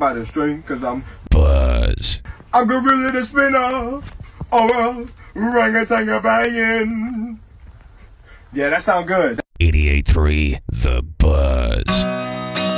by the string, cause I'm Buzz. I'm gorilla the spinner. Oh, orangutan banging. Yeah, that sound good. 88.3 The Buzz.